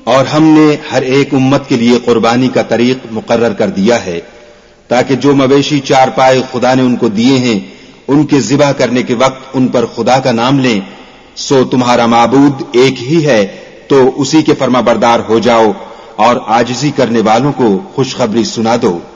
और हमने हर एक उम्मत के लिए कुर्बानी का तरीक मुकर्रर कर दिया है, ताकि जो मवेशी चारपाए खुदा ने उनको दिए हैं उनके ज़िबा करने के वक्त उन पर खुदा का नाम लें। सो तुम्हारा माबूद एक ही है, तो उसी के फर्माबरदार हो जाओ और आजिज़ी करने वालों को खुशखबरी सुना दो।